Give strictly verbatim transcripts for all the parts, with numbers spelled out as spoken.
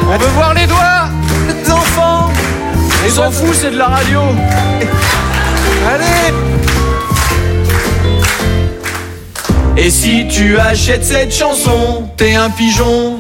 On veut voir les doigts des enfants. Ils s'en foutent, c'est de la radio. Allez. Et si tu achètes cette chanson, t'es un pigeon.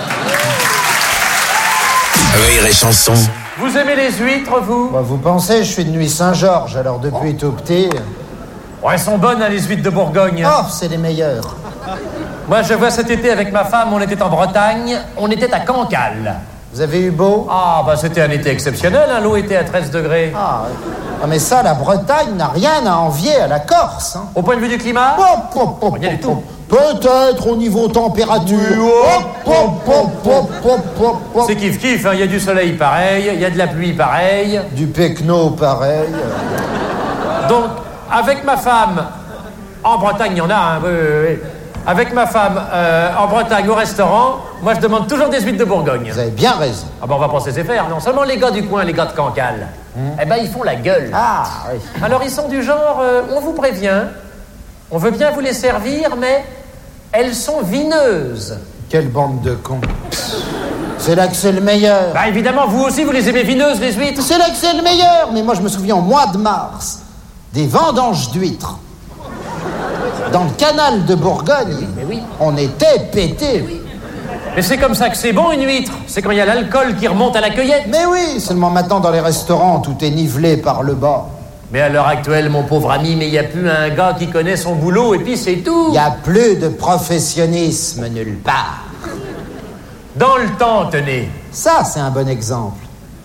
Rire et chanson. Vous aimez les huîtres, vous? Bah, vous pensez, je suis de Nuit Saint-Georges, alors depuis tout petit... Oh, elles sont bonnes, hein, les huîtres de Bourgogne. Oh, c'est les meilleures. Moi, je vois cet été avec ma femme, on était en Bretagne, on était à Cancale. Vous avez eu beau? Ah, bah c'était un été exceptionnel, hein, l'eau était à treize degrés. Ah, ah, mais ça, la Bretagne n'a rien à envier à la Corse. Hein. Au point de vue du climat? Pop, pop, pop, Rien du tout. Peut-être au niveau température. Hop, hop, hop, hop, hop, hop, hop. C'est kiff-kiff, il hein, y a du soleil pareil, il y a de la pluie pareil. Du pecno pareil. Donc, avec ma femme, en Bretagne, il y en a, hein, oui, oui, oui. Avec ma femme, euh, en Bretagne, au restaurant, moi je demande toujours des huîtres de Bourgogne. Vous avez bien raison. Ah ben on va pas se laisser faire, non seulement les gars du coin, les gars de Cancale, hum. eh ben ils font la gueule. Ah, oui. Alors ils sont du genre, euh, on vous prévient, on veut bien vous les servir, mais elles sont vineuses. Quelle bande de cons. C'est là que c'est le meilleur. Bah évidemment, vous aussi, vous les aimez vineuses, les huîtres. C'est là que c'est le meilleur. Mais moi je me souviens au mois de mars, des vendanges d'huîtres. Dans le canal de Bourgogne, mais oui. On était pétés. Oui. Mais c'est comme ça que c'est bon, une huître. C'est quand il y a l'alcool qui remonte à la cueillette. Mais oui, seulement maintenant dans les restaurants, tout est nivelé par le bas. Mais à l'heure actuelle, mon pauvre ami, mais il n'y a plus un gars qui connaît son boulot, et puis c'est tout. Il n'y a plus de professionnalisme nulle part. Dans le temps, tenez. Ça, c'est un bon exemple.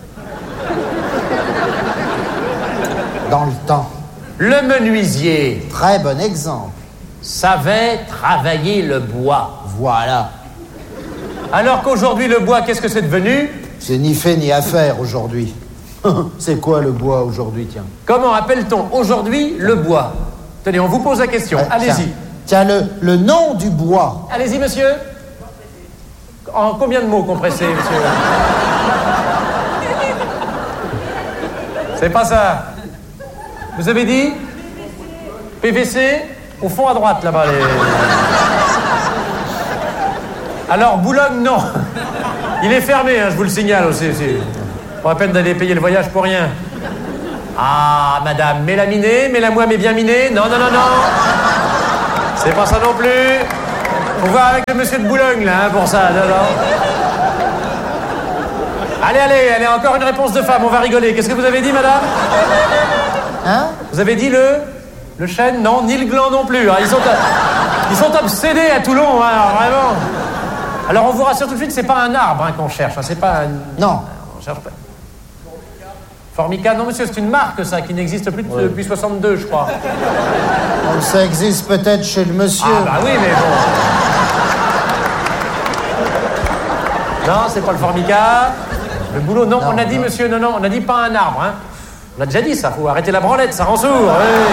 Dans le temps. Le menuisier. Très bon exemple. Savait travailler le bois. Voilà. Alors qu'aujourd'hui, le bois, qu'est-ce que c'est devenu? C'est ni fait ni à faire aujourd'hui. C'est quoi le bois aujourd'hui, tiens? Comment appelle-t-on aujourd'hui le bois? Tenez, on vous pose la question. Ouais, allez-y. Tiens, tiens le, le nom du bois. Allez-y, monsieur. En combien de mots compressés, monsieur? C'est pas ça. Vous avez dit P V C? Au fond à droite, là-bas. Les... Alors, Boulogne, non. Il est fermé, hein, je vous le signale aussi. aussi. Pas la peine d'aller payer le voyage pour rien. Ah, madame, mélaminée, mets-la-moi, mais bien minée. Non, non, non, non. C'est pas ça non plus. Faut voir avec le monsieur de Boulogne, là, hein, pour ça. Non, non. Allez, allez, allez, encore une réponse de femme, on va rigoler. Qu'est-ce que vous avez dit, madame? Hein? Vous avez dit le... Le chêne? Non, ni le gland non plus. Hein. Ils, sont, ils sont obsédés à Toulon, hein, alors, vraiment. Alors, on vous rassure tout de suite, c'est pas un arbre hein, qu'on cherche. Hein, c'est pas un... Non. On cherche pas. Formica, non, monsieur, c'est une marque, ça, qui n'existe plus ouais. depuis soixante-deux, je crois. Donc, ça existe peut-être chez le monsieur. Ah, bah oui, mais bon. Non, c'est pas le Formica. Le boulot, non, non on a dit, non. monsieur, non, non, on a dit pas un arbre, hein. On a déjà dit ça, faut arrêter la branlette, ça rend sourd. Oui.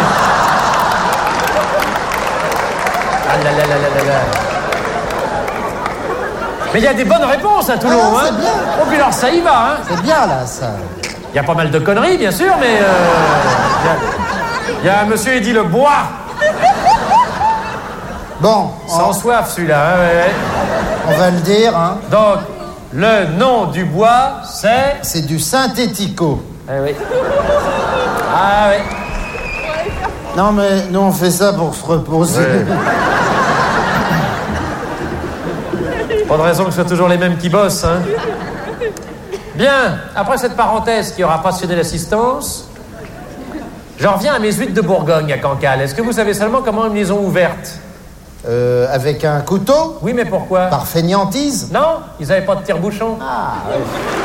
Ah là là là là là là. Mais il y a des bonnes réponses à Toulon, ah, hein. C'est bien. Oh, puis alors ça y va, hein. C'est bien, là, ça. Il y a pas mal de conneries, bien sûr, mais... Il euh, y, y a un monsieur, il dit le bois. Bon. Sans on... soif, celui-là, hein, ouais, ouais. On va le dire, hein. Donc, le nom du bois, c'est... C'est du synthético. Ah oui. Ah oui. Non, mais nous, on fait ça pour se reposer. Ouais. Pas de raison que ce soit toujours les mêmes qui bossent, hein. Bien, après cette parenthèse qui aura passionné l'assistance, j'en reviens à mes huîtres de Bourgogne à Cancale. Est-ce que vous savez seulement comment ils les ont ouvertes? Euh, avec un couteau? Oui, mais pourquoi? Par fainéantise? Non, ils n'avaient pas de tire-bouchon. Ah, oui.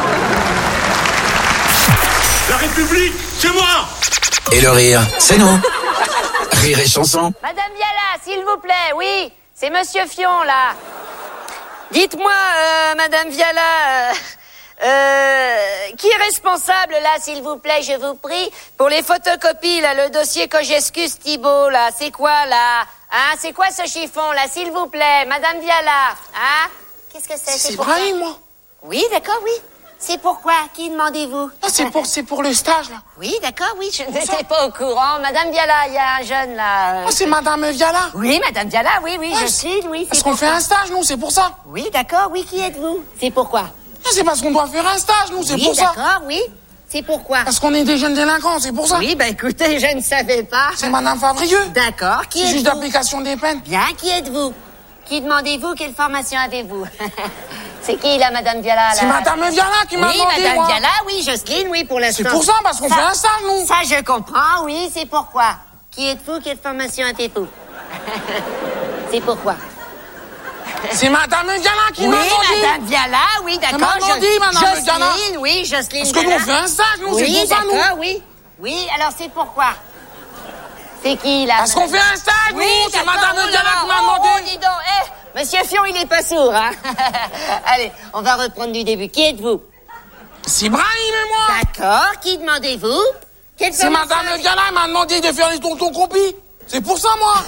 La République, c'est moi! Et le rire, c'est nous. Rire et chanson. Madame Viala, s'il vous plaît, oui, c'est Monsieur Fion, là. Dites-moi, euh, Madame Viala, euh, euh, qui est responsable, là, s'il vous plaît, je vous prie, pour les photocopies, là, le dossier Kogescus Thibault, là, c'est quoi, là? Hein, c'est quoi ce chiffon, là, s'il vous plaît, Madame Viala, hein? Qu'est-ce que c'est? C'est Brahim, moi. Oui, d'accord, oui. C'est pourquoi? Qui demandez-vous? Ah, c'est pour, c'est pour le stage, là. Oui, d'accord, oui, je n'étais pas au courant. Madame Viala, il y a un jeune, là... Ah, c'est Madame Viala? Oui, Madame Viala, oui, oui, ah, je suis, oui, c'est Parce qu'on fait un stage, nous, c'est pour ça. Oui, d'accord, oui, qui êtes-vous? C'est pourquoi? C'est parce qu'on doit faire un stage, nous, c'est oui, pour ça. D'accord, oui. C'est pourquoi? Parce qu'on est des jeunes délinquants, c'est pour ça. Oui, bah écoutez, je ne savais pas. C'est Madame Favrieux. D'accord, qui êtes-vous? C'est juste d'application des peines. Bien, qui êtes-vous? Qui demandez-vous? Quelle formation avez-vous? C'est qui, là, Madame Viala, là? C'est Madame Viala qui m'a demandé, Oui, Madame moi. Viala, oui, Jocelyne, oui, pour l'instant. C'est pour ça, parce qu'on fait un stage, nous. Ça, je comprends, oui, c'est pourquoi. Qui êtes-vous? Quelle formation avez-vous? C'est pourquoi. C'est Madame Viala qui m'a demandé. Oui, Madame Viala, oui, d'accord. m'a demandé, Madame Viala. Jocelyne, oui, Jocelyne. Parce que nous, on fait un stage, nous, oui, c'est pour ça, nous. d'accord, oui. Oui, alors c'est pourquoi. C'est qui, là? Parce qu'on fait un stage, oui, nous. C'est Madame oh, Viala qui m'a oh, demandé. Oh, dis donc, eh, Monsieur Fion, il est pas sourd, hein. Allez, on va reprendre du début. Qui êtes-vous? C'est Brahim et moi. D'accord, qui demandez-vous? C'est Madame Viala, elle m'a demandé de faire les tontons compis. C'est pour ça, moi.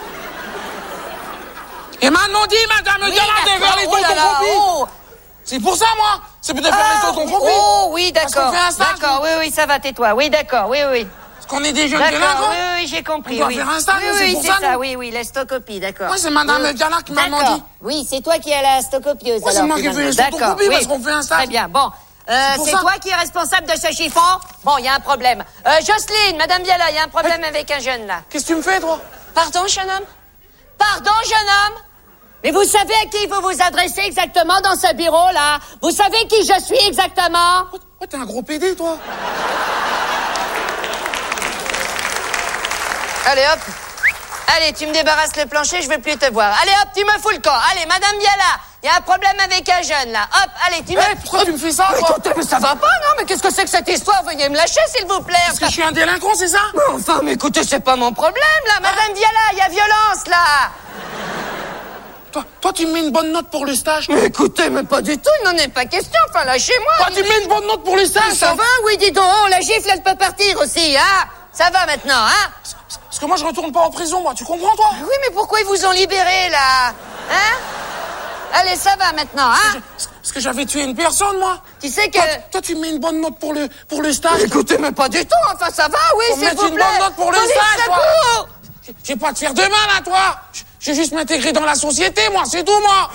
Et maintenant dit, Madame oui, Viala, de faire les oh tontons compis. Oh. C'est pour ça, moi. C'est pour de faire Ah, les tontons compis. Oh, oui, Parce qu'on d'accord. fait un stage, D'accord, nous. oui, oui, ça va, tais-toi. Oui, d'accord, oui, oui. Parce qu'on est des jeunes D'accord, délinquants. oui, oui, j'ai compris. On doit oui. faire un stage, oui, c'est oui, pour c'est ça, ça, nous. oui, oui, la stocopie, d'accord. Oui, c'est Madame oui. Viala qui m'a D'accord. demandé. Oui, c'est toi qui es la stocopieuse. Oui, c'est alors, moi qui fais les finalement. photocopies D'accord, parce oui. qu'on fait un stage. Très bien, bon. Euh, pour c'est ça. toi qui es responsable de ce chiffon? Bon, il y a un problème. Euh, Jocelyne, Madame Viala, il y a un problème avec un jeune, là. Qu'est-ce que tu me fais, toi? Pardon, jeune homme? Pardon, jeune homme? Mais vous savez à qui vous vous adressez exactement dans ce bureau-là? Vous savez qui je suis exactement? Oh, t'es un gros pédé, toi. Allez, hop. Allez, tu me débarrasses le plancher, je veux plus te voir. Allez, hop, tu me fous le camp. Allez, Madame Viala, il y a un problème avec un jeune, là. Hop, allez, tu me... Eh, pourquoi tu me fais ça, toi? Écoutez, mais ça va pas, non? Mais qu'est-ce que c'est que cette histoire? Veuillez me lâcher, s'il vous plaît. Parce que je suis un délinquant, c'est ça? Mais enfin, mais écoutez, c'est pas mon problème, là. Madame Viala, il y a violence, là. Toi, toi, tu me mets une bonne note pour le stage? Mais écoutez, mais pas du tout, il n'en est pas question. Enfin, lâchez-moi. Toi, tu me mets une bonne note pour le stage? Ça va? Oui, dis donc, oh, la gifle, elle peut partir aussi, hein? Ça va maintenant, hein? Parce que moi, je retourne pas en prison, moi. Tu comprends, toi? Oui, mais pourquoi ils vous ont libéré, là? Hein? Allez, ça va maintenant, hein? Parce que j'avais tué une personne, moi. Tu sais que... Toi, toi, tu me mets une bonne note pour le, pour le stage? Écoutez, mais pas du tout, enfin, ça va, oui, Faut s'il mettre vous une plaît. bonne note pour le Police, stage, toi. secours. Je vais pas te faire de mal, à toi. Je vais juste m'intégrer dans la société, moi, c'est tout, moi.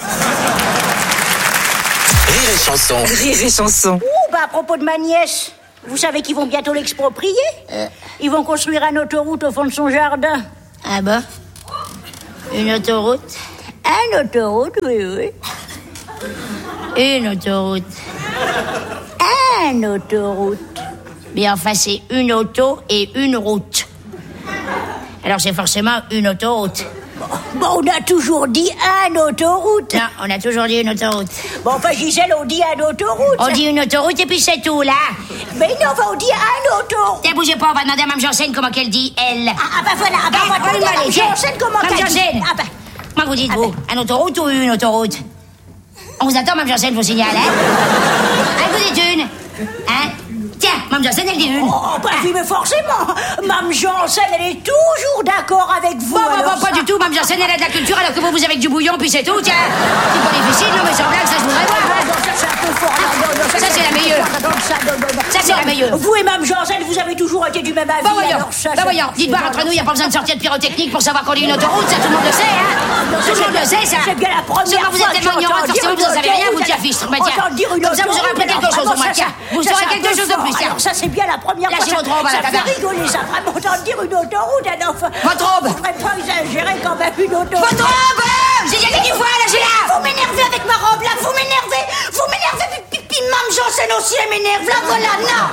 Rire et chanson. Rire et chanson. Ouh, bah à propos de ma nièce, vous savez qu'ils vont bientôt l'exproprier? Euh. Ils vont construire une autoroute au fond de son jardin. Ah bah? Une autoroute? Une autoroute, oui, oui. Une autoroute. Une autoroute. Mais enfin, c'est une auto et une route. Alors c'est forcément une autoroute. Bon, on a toujours dit une autoroute. Non, on a toujours dit une autoroute. Bon, enfin, Gisèle, on dit une autoroute. On dit une autoroute et puis c'est tout, là. Mais non, enfin, on dit une autoroute. Tiens, bougez pas, on va demander à Mme Janssen comment qu'elle dit, elle. Ah, ah, bah voilà, ah, bah, Eh, on va on lui demander à demande, Mme tiens. Janssen comment Mme qu'elle dit. Janssen. Ah, bah. Comment vous dites, Ah, vous? bah. Une autoroute ou une autoroute? On vous attend, Mme Janssen, je vous signale, hein? Elle vous dit une. Hein? Tiens, Mme Janssen, elle dit une. Oh, bah oui, mais forcément. Mme Janssen, elle est toujours d'accord avec vous. Bon, bon, alors bon, pas ça. du tout, Mme Janssen, elle a de la culture, alors que vous, vous avez que du bouillon, puis c'est tout, tiens. C'est pas difficile, non, mais sans blague, ça, je voudrais voir. Ah, non, ça, c'est un peu fort. Non, non, non, Ça, c'est la meilleure. Non, ça, non, non, non. Ça, c'est la meilleure. Vous et Mme Janssen, vous avez toujours été du même avis. Bah voyons, alors ça, bah c'est- voyons, dites-moi, c'est- entre nous, il n'y a pas besoin de sortir de pyrotechnique pour savoir qu'on est une autoroute, ça, tout le monde le sait, hein. Tout le monde le sait, ça. C'est bien la première Seulement, vous fois êtes que tellement ignorant, j'entends forcément, dire vous n'en savez une rien, vous autoroute. tiens, fiche, bah tiens. Entendre dire une Comme ça, vous aurez appris autoroute, quelque chose alors, au moins, ça, tiens. ça, Vous ça, saurez c'est un quelque peu chose de fort. plus, tiens. Alors, ça, c'est bien la première Lâchez fois. votre robe, ça à la fait taverne. rigoler, ça, vraiment, entendre dire une autoroute, alors, enfin, Votre robe. je voudrais pas exagérer quand même une autoroute. Votre robe! J'ai gagné du poil, là, j'ai là. Vous m'énervez avec ma robe, là, vous m'énervez. Vous m'énervez, puis, puis, puis Mme Janssen aussi, elle m'énerve, là, voilà, non.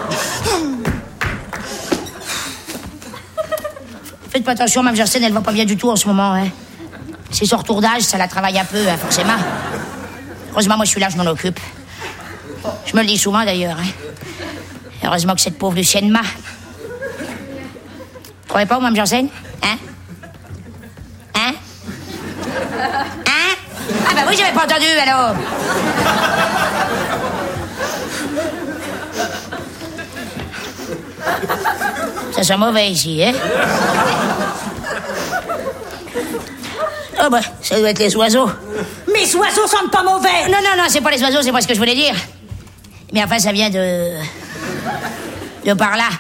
Faites pas attention, Mme Janssen, elle va pas bien du tout en ce moment, hein. C'est son retour d'âge, ça la travaille un peu, hein, forcément. Heureusement, moi, je suis là, je m'en occupe. Je me le dis souvent, d'ailleurs, hein. Heureusement que cette pauvre Lucienne m'a. Vous croyez pas, Mme Janssen? Hein? Hein? Hein? Ah bah oui, j'avais pas entendu, alors. Ça sent mauvais ici, hein? Oh bah, ça doit être les oiseaux. Mes oiseaux sentent pas mauvais. Non, non, non, c'est pas les oiseaux, c'est pas ce que je voulais dire. Mais enfin, ça vient de... de par là.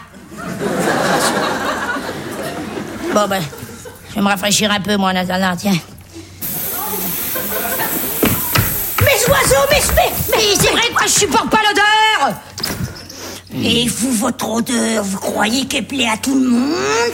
Bon, ben, je vais me rafraîchir un peu, moi, en attendant, tiens. Mes oiseaux, mais je fais... Mais c'est vrai que moi, je supporte pas l'odeur. Et vous, votre odeur, vous croyez qu'elle plaît à tout le monde?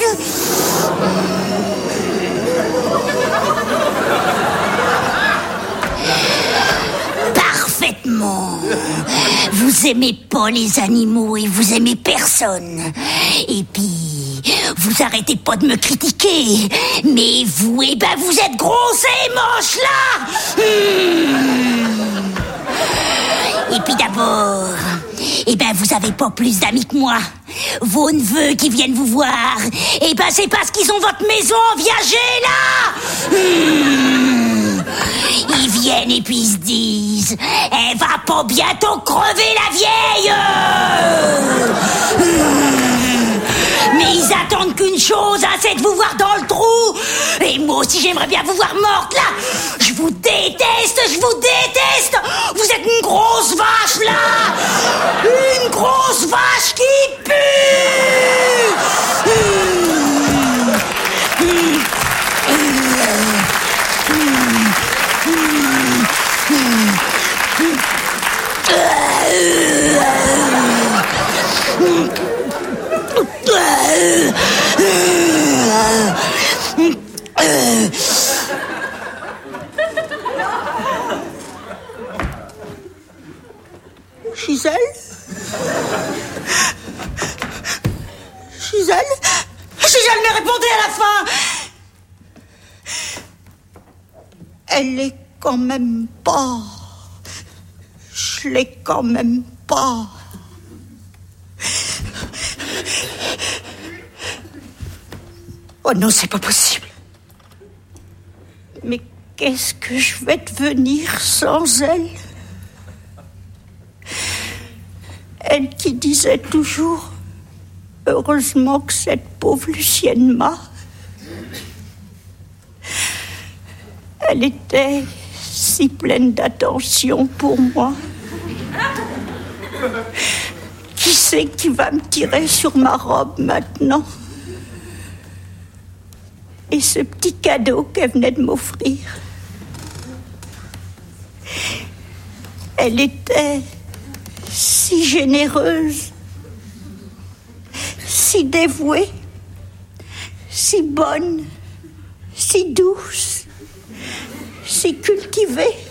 Parfaitement. Vous aimez pas les animaux et vous aimez personne. Et puis, vous arrêtez pas de me critiquer. Mais vous, eh ben, vous êtes grosses et moches, là. Mmh. Et puis d'abord, eh ben, vous avez pas plus d'amis que moi. Vos neveux qui viennent vous voir, eh ben, c'est parce qu'ils ont votre maison en viager, là. Mmh. Ils viennent et puis ils se disent, elle va pas bientôt crever, la vieille. Mmh. Mais ils attendent qu'une chose, hein, c'est de vous voir dans le trou. Et moi aussi, j'aimerais bien vous voir morte, là. Je vous déteste, je vous déteste. Vous êtes une grosse vache, là. Une grosse vache qui pue. Mmh. Mmh. Gisèle? Gisèle? Gisèle, mais répondez à la fin! Elle est quand même pas. Je l'ai quand même pas. Oh non, c'est pas possible. Mais qu'est-ce que je vais devenir sans elle? Elle qui disait toujours, heureusement que cette pauvre Lucienne m'a. Elle était si pleine d'attention pour moi. Qui c'est qui va me tirer sur ma robe maintenant? Et ce petit cadeau qu'elle venait de m'offrir. Elle était si généreuse, si dévouée, si bonne, si douce, si cultivée.